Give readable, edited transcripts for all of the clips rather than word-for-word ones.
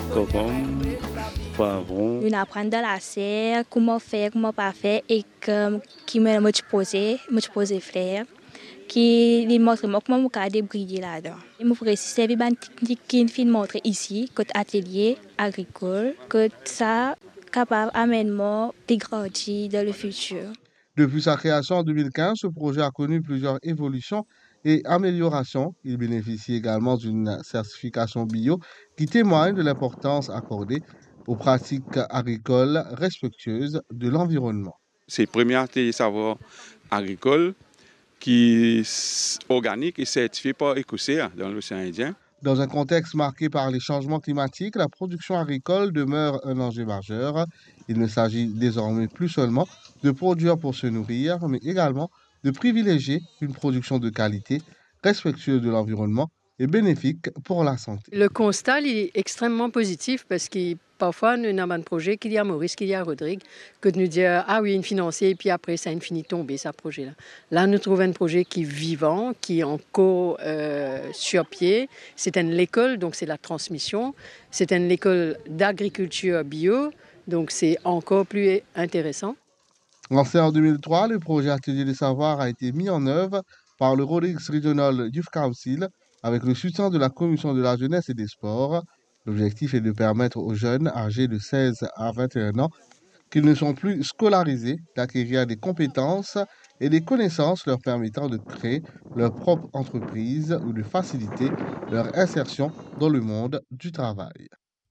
concombre, poivron. On apprend dans la serre comment faire, comment pas faire et qui me poser frère qui lui montre comment on peut débrouiller là-dedans. Il me ferait servir une technique qui nous montre ici, côté atelier agricole, que ça capable d'amener de grandir dans le futur. Depuis sa création en 2015, ce projet a connu plusieurs évolutions et améliorations. Il bénéficie également d'une certification bio qui témoigne de l'importance accordée aux pratiques agricoles respectueuses de l'environnement. C'est le premier atelier savoir agricole qui est organique et certifié par Écossais dans l'océan Indien. Dans un contexte marqué par les changements climatiques, la production agricole demeure un enjeu majeur. Il ne s'agit désormais plus seulement de produire pour se nourrir, mais également de privilégier une production de qualité, respectueuse de l'environnement et bénéfique pour la santé. Le constat il est extrêmement positif parce que parfois, nous avons un projet qu'il y a Maurice, qu'il y a Rodrigue, que de nous dire, ah oui, une financier, et puis après, ça a fini de tomber, ce projet-là. Là, nous trouvons un projet qui est vivant, qui est encore sur pied. C'est l'école, donc c'est la transmission. C'est l'école d'agriculture bio, donc c'est encore plus intéressant. Lancé en 2003, le projet Atelier des Savoirs a été mis en œuvre par le Rodrigues Regional Youth Council avec le soutien de la Commission de la Jeunesse et des Sports. L'objectif est de permettre aux jeunes âgés de 16 à 21 ans qui ne sont plus scolarisés d'acquérir des compétences et des connaissances leur permettant de créer leur propre entreprise ou de faciliter leur insertion dans le monde du travail.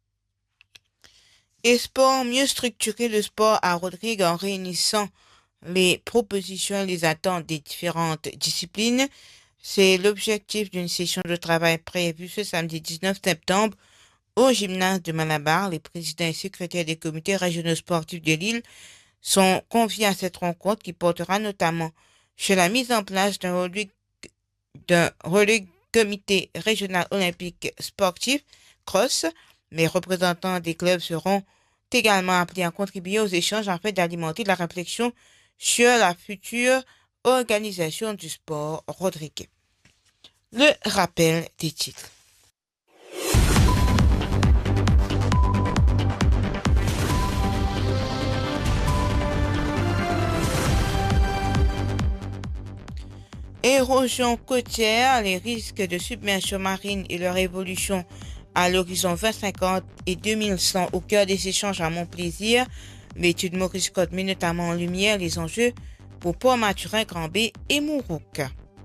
Et sport, mieux structurer le sport à Rodrigue en réunissant les propositions et les attentes des différentes disciplines. C'est l'objectif d'une session de travail prévue ce samedi 19 septembre au gymnase de Malabar. Les présidents et secrétaires des comités régionaux sportifs de l'île sont conviés à cette rencontre qui portera notamment sur la mise en place d'un relais comité régional olympique sportif, CROSS. Les représentants des clubs seront également appelés à contribuer aux échanges afin d'alimenter la réflexion sur la future organisation du sport rodriguais. Le rappel des titres. Érosion côtière, les risques de submersion marine et leur évolution à l'horizon 2050 et 2100 au cœur des échanges à Montplaisir. L'étude Maurice Scott met notamment en lumière les enjeux pour Port-Maturin, Grand-B et Mourouque.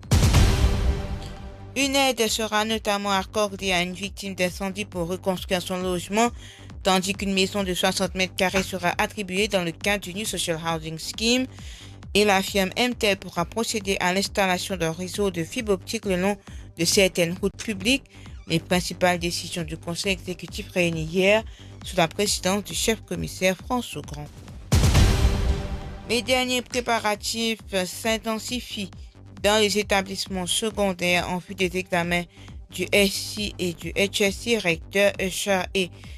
Une aide sera notamment accordée à une victime d'incendie pour reconstruire son logement, tandis qu'une maison de 60 mètres carrés sera attribuée dans le cadre du New Social Housing Scheme. Et la firme MTEL pourra procéder à l'installation d'un réseau de fibre optique le long de certaines routes publiques. Les principales décisions du Conseil exécutif réuni hier sous la présidence du chef-commissaire François Grand. Les derniers préparatifs s'intensifient dans les établissements secondaires en vue des examens du SI et du HSI. Recteur, Usher et